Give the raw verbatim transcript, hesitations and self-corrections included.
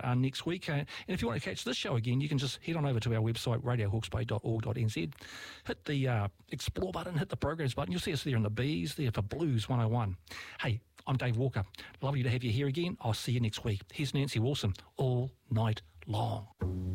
uh, next week. Uh, and if you want to catch this show again, you can just head on over to our website, radio hawke's bay dot org dot n z. Hit the uh, explore button, hit the programs button. You'll see us there in the B's, there for Blues one oh one. Hey, I'm Dave Walker. Lovely to have you here again. I'll see you next week. Here's Nancy Wilson, All Night Long.